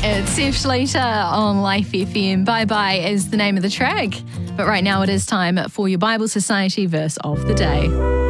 It's Steph Slater on Life FM. Bye Bye is the name of the track. But right now it is time for your Bible Society verse of the day.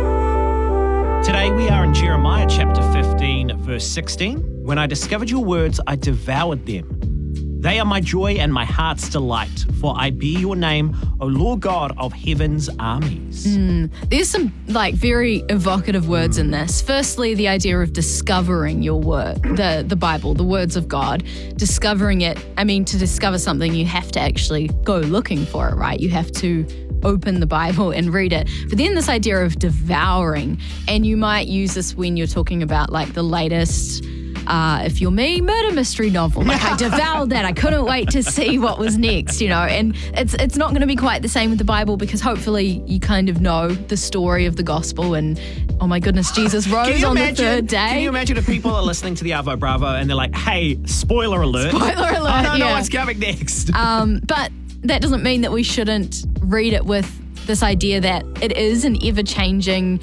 Today we are in Jeremiah chapter 15, verse 16. When I discovered your words, I devoured them. They are my joy and my heart's delight, for I bear your name, O Lord God of heaven's armies. There's some very evocative words in this. Firstly, the idea of discovering your word, the Bible, the words of God, discovering it. I mean, to discover something, you have to actually go looking for it, right? You have to open the Bible and read it. But then this idea of devouring, and you might use this when you're talking about the latest, if you're me, murder mystery novel. I devoured that. I couldn't wait to see what was next, and it's not going to be quite the same with the Bible, because hopefully you kind of know the story of the gospel and, oh my goodness, Jesus rose on the third day. Can you imagine if people are listening to the Arvo Bravo and they're like, hey, spoiler alert. Spoiler alert, I don't know what's coming next. But that doesn't mean that we shouldn't read it with this idea that it is an ever-changing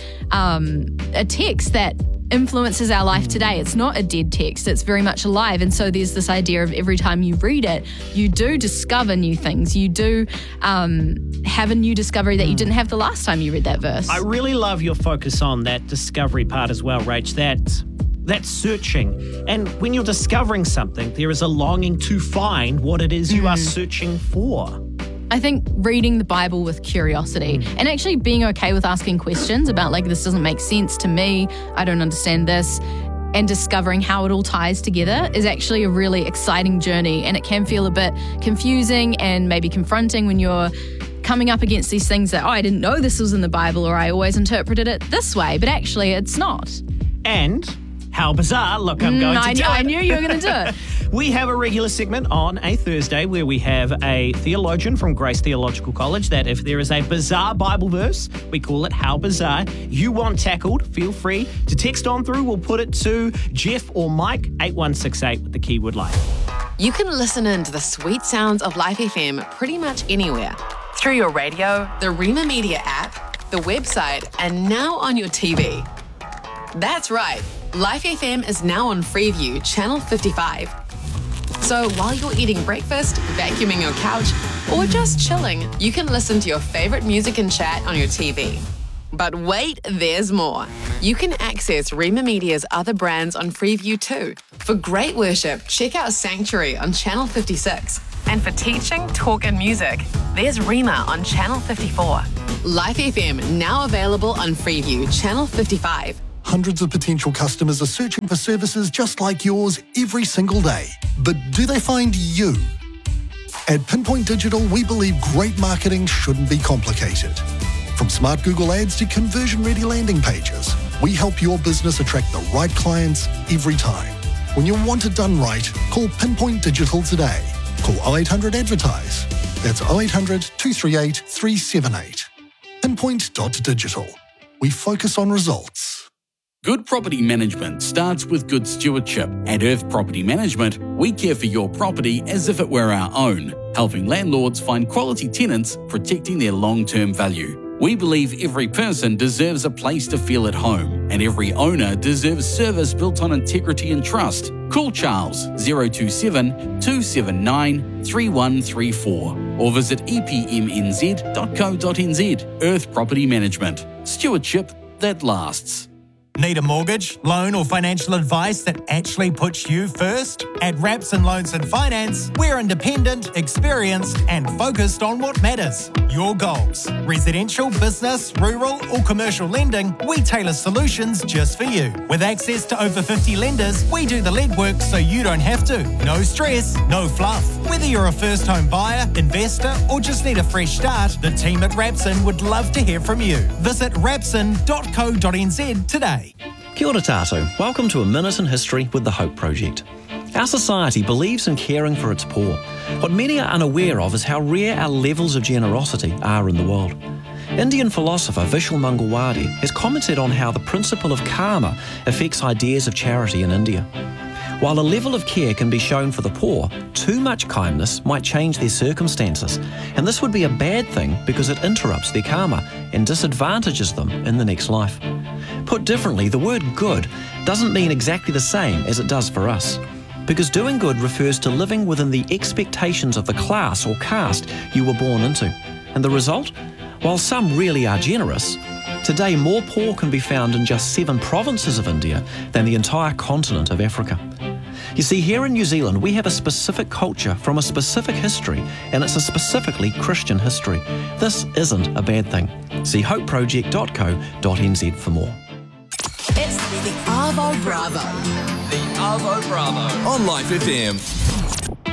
a text that influences our life today. It's not a dead text. It's very much alive. And so there's this idea of every time you read it, you do discover new things. You do have a new discovery that you didn't have the last time you read that verse. I really love your focus on that discovery part as well, Rach, that's searching. And when you're discovering something, there is a longing to find what it is you are searching for. I think reading the Bible with curiosity and actually being okay with asking questions about this doesn't make sense to me, I don't understand this, and discovering how it all ties together is actually a really exciting journey. And it can feel a bit confusing and maybe confronting when you're coming up against these things that, I didn't know this was in the Bible, or I always interpreted it this way, but actually it's not. And how bizarre. Look, I'm going to do it. I knew you were going to do it. We have a regular segment on a Thursday where we have a theologian from Grace Theological College that if there is a bizarre Bible verse, we call it How Bizarre, you want tackled, feel free to text on through. We'll put it to Jeff or Mike, 8168 with the keyword life. You can listen in to the sweet sounds of Life FM pretty much anywhere. Through your radio, the Rima Media app, the website, and now on your TV. That's right. Life FM is now on Freeview, Channel 55. So while you're eating breakfast, vacuuming your couch, or just chilling, you can listen to your favorite music and chat on your TV. But wait, there's more. You can access Rima Media's other brands on Freeview too. For great worship, check out Sanctuary on Channel 56. And for teaching, talk and music, there's Rima on Channel 54. Life FM now available on Freeview, Channel 55. Hundreds of potential customers are searching for services just like yours every single day. But do they find you? At Pinpoint Digital, we believe great marketing shouldn't be complicated. From smart Google Ads to conversion-ready landing pages, we help your business attract the right clients every time. When you want it done right, call Pinpoint Digital today. Call 0800 Advertise. That's 0800 238 378. Pinpoint.digital. We focus on results. Good property management starts with good stewardship. At Earth Property Management, we care for your property as if it were our own, helping landlords find quality tenants, protecting their long-term value. We believe every person deserves a place to feel at home, and every owner deserves service built on integrity and trust. Call Charles 027 279 3134 or visit epmnz.co.nz. Earth Property Management. Stewardship that lasts. Need a mortgage, loan or financial advice that actually puts you first? At Rapson Loans and Finance, we're independent, experienced and focused on what matters. Your goals. Residential, business, rural or commercial lending, we tailor solutions just for you. With access to over 50 lenders, we do the legwork so you don't have to. No stress, no fluff. Whether you're a first home buyer, investor or just need a fresh start, the team at Rapson would love to hear from you. Visit rapson.co.nz today. Kia ora tātou. Welcome to A Minute in History with the Hope Project. Our society believes in caring for its poor. What many are unaware of is how rare our levels of generosity are in the world. Indian philosopher Vishal Mangalwadi has commented on how the principle of karma affects ideas of charity in India. While a level of care can be shown for the poor, too much kindness might change their circumstances, and this would be a bad thing because it interrupts their karma and disadvantages them in the next life. Put differently, the word good doesn't mean exactly the same as it does for us. because doing good refers to living within the expectations of the class or caste you were born into. And the result? While some really are generous, today more poor can be found in just 7 provinces of India than the entire continent of Africa. You see, here in New Zealand, we have a specific culture from a specific history, and it's a specifically Christian history. This isn't a bad thing. See hopeproject.co.nz for more. It's the Arvo Bravo. The Arvo Bravo on Life FM.